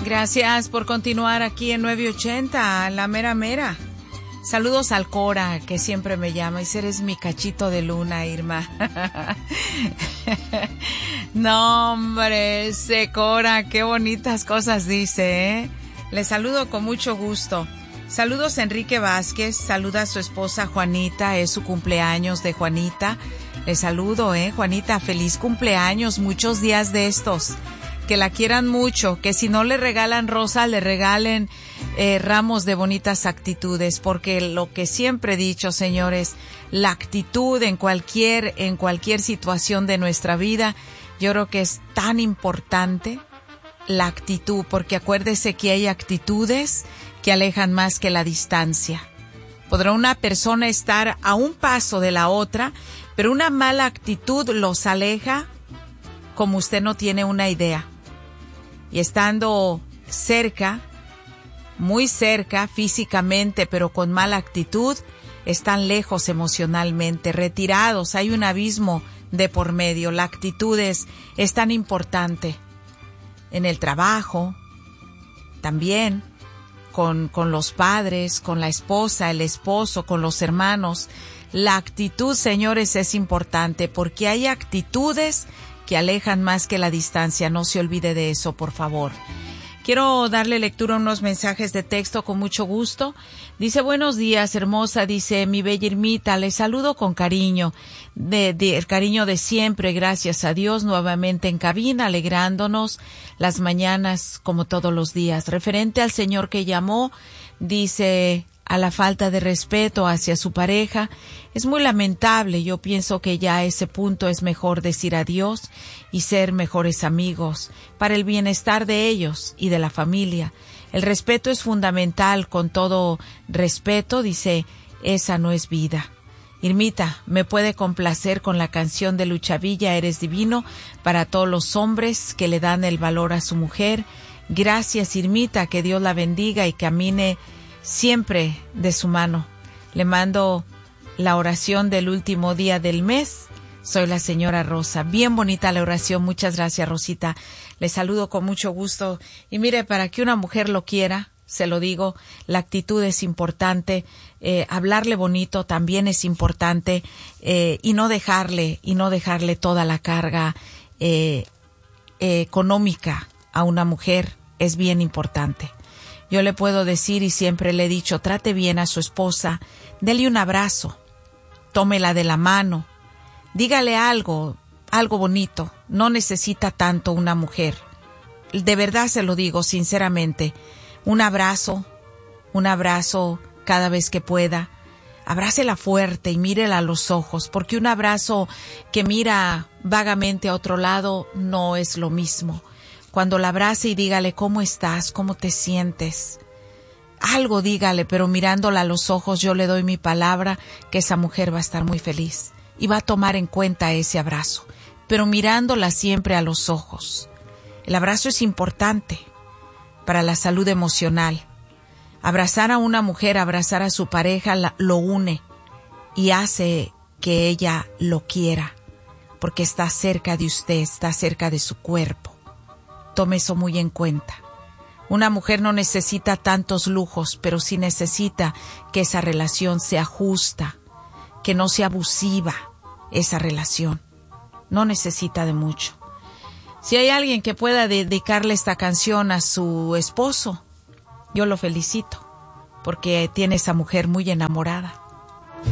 Gracias por continuar aquí en 980, la mera mera. Saludos al Cora, que siempre me llama. Dice, eres mi cachito de luna, Irma. No, hombre, ese Cora, qué bonitas cosas dice, ¿eh? Le saludo con mucho gusto. Saludos a Enrique Vázquez, saluda a su esposa Juanita, es su cumpleaños de Juanita. Le saludo, Juanita, feliz cumpleaños, muchos días de estos. Que la quieran mucho, que si no le regalan rosa, le regalen ramos de bonitas actitudes, porque lo que siempre he dicho, señores, la actitud en cualquier situación de nuestra vida, yo creo que es tan importante la actitud, porque acuérdese que hay actitudes que alejan más que la distancia. Podrá una persona estar a un paso de la otra, pero una mala actitud los aleja como usted no tiene una idea. Y estando cerca, muy cerca físicamente, pero con mala actitud, están lejos emocionalmente, retirados, hay un abismo de por medio. La actitud es tan importante en el trabajo, también con los padres, con la esposa, el esposo, con los hermanos. La actitud, señores, es importante porque hay actitudes que alejan más que la distancia. No se olvide de eso, por favor. Quiero darle lectura a unos mensajes de texto con mucho gusto. Dice, buenos días, hermosa. Dice, mi bella Irmita, le saludo con cariño, el cariño de siempre, gracias a Dios, nuevamente en cabina, alegrándonos las mañanas como todos los días. Referente al señor que llamó, dice, a la falta de respeto hacia su pareja, es muy lamentable. Yo pienso que ya a ese punto es mejor decir adiós y ser mejores amigos para el bienestar de ellos y de la familia. El respeto es fundamental, con todo respeto, dice, esa no es vida. Irmita, me puede complacer con la canción de Lucha Villa, Eres Divino, para todos los hombres que le dan el valor a su mujer. Gracias, Irmita, que Dios la bendiga y camine siempre de su mano. Le mando la oración del último día del mes. Soy la señora Rosa. Bien bonita la oración. Muchas gracias, Rosita. Le saludo con mucho gusto. Y mire, para que una mujer lo quiera, se lo digo, la actitud es importante. Hablarle bonito también es importante. Y no dejarle toda la carga económica a una mujer es bien importante. Yo le puedo decir, y siempre le he dicho, trate bien a su esposa, dele un abrazo, tómela de la mano, dígale algo bonito. No necesita tanto una mujer. De verdad se lo digo sinceramente. Un abrazo cada vez que pueda. Abrácela fuerte y mírela a los ojos, porque un abrazo que mira vagamente a otro lado no es lo mismo. Cuando la abrace y dígale cómo estás, cómo te sientes. Algo dígale, pero mirándola a los ojos, yo le doy mi palabra que esa mujer va a estar muy feliz y va a tomar en cuenta ese abrazo, pero mirándola siempre a los ojos. El abrazo es importante para la salud emocional. Abrazar a una mujer, abrazar a su pareja, lo une y hace que ella lo quiera, porque está cerca de usted, está cerca de su cuerpo. Tome eso muy en cuenta. Una mujer no necesita tantos lujos, pero sí necesita que esa relación sea justa, que no sea abusiva esa relación. No necesita de mucho. Si hay alguien que pueda dedicarle esta canción a su esposo, yo lo felicito, porque tiene esa mujer muy enamorada.